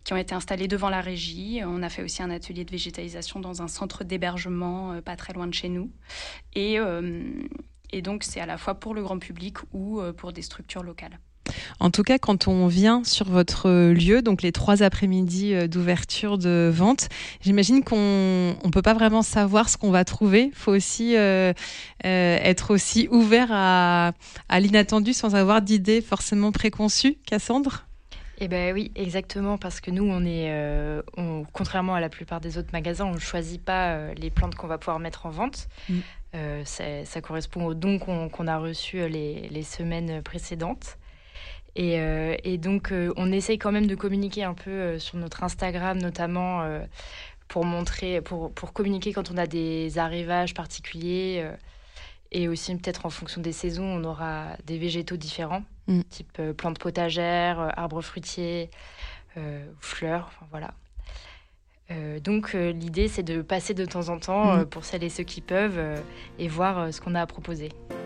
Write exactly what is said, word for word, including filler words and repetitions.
qui ont été installés devant la régie. On a fait aussi un atelier de végétalisation dans un centre d'hébergement euh, pas très loin de chez nous. Et, euh, et donc, c'est à la fois pour le grand public ou euh, pour des structures locales. En tout cas, quand on vient sur votre lieu, donc les trois après-midi d'ouverture de vente, j'imagine qu'on ne peut pas vraiment savoir ce qu'on va trouver. Il faut aussi euh, euh, être aussi ouvert à, à l'inattendu sans avoir d'idées forcément préconçues. Cassandre ? Eh ben oui, exactement, parce que nous, on est, euh, on, contrairement à la plupart des autres magasins, on ne choisit pas euh, les plantes qu'on va pouvoir mettre en vente. Mm. Euh, ça, ça correspond aux dons qu'on, qu'on a reçus les, les semaines précédentes. Et, euh, et donc, euh, on essaye quand même de communiquer un peu euh, sur notre Instagram, notamment euh, pour montrer, pour, pour communiquer quand on a des arrivages particuliers. Euh, et aussi, peut-être en fonction des saisons, on aura des végétaux différents, mmh. type euh, plantes potagères, euh, arbres fruitiers, euh, fleurs, enfin voilà. Euh, donc, euh, l'idée, c'est de passer de temps en temps, mmh. euh, pour celles et ceux qui peuvent, euh, et voir euh, ce qu'on a à proposer.